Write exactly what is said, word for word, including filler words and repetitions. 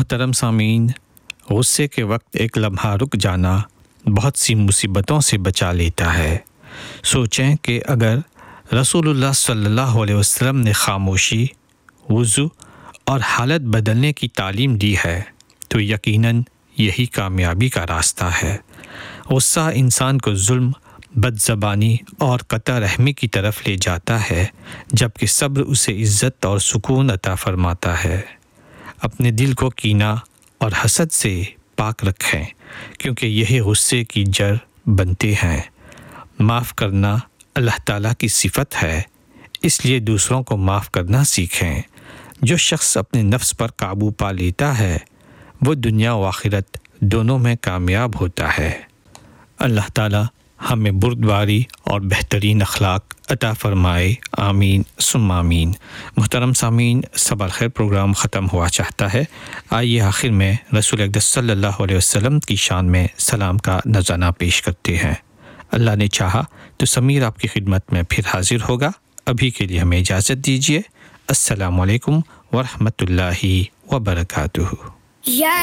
محترم سامعین، غصے کے وقت ایک لمحہ رک جانا بہت سی مصیبتوں سے بچا لیتا ہے۔ سوچیں کہ اگر رسول اللہ صلی اللہ علیہ وسلم نے خاموشی، وضو اور حالت بدلنے کی تعلیم دی ہے تو یقیناً یہی کامیابی کا راستہ ہے۔ غصہ انسان کو ظلم، بد زبانی اور قطع رحمی کی طرف لے جاتا ہے، جبکہ صبر اسے عزت اور سکون عطا فرماتا ہے۔ اپنے دل کو کینہ اور حسد سے پاک رکھیں، کیونکہ یہی غصے کی جڑ بنتے ہیں۔ معاف کرنا اللہ تعالیٰ کی صفت ہے، اس لیے دوسروں کو معاف کرنا سیکھیں۔ جو شخص اپنے نفس پر قابو پا لیتا ہے وہ دنیا و آخرت دونوں میں کامیاب ہوتا ہے۔ اللہ تعالیٰ ہمیں بردباری اور بہترین اخلاق عطا فرمائے، آمین ثم آمین۔ محترم سامعین، صباح الخیر پروگرام ختم ہوا چاہتا ہے، آئیے آخر میں رسول اقدس صلی اللہ علیہ وسلم کی شان میں سلام کا نذرانہ پیش کرتے ہیں۔ اللہ نے چاہا تو سمیر آپ کی خدمت میں پھر حاضر ہوگا۔ ابھی کے لیے ہمیں اجازت دیجیے۔ السلام علیکم ورحمۃ اللہ وبرکاتہ۔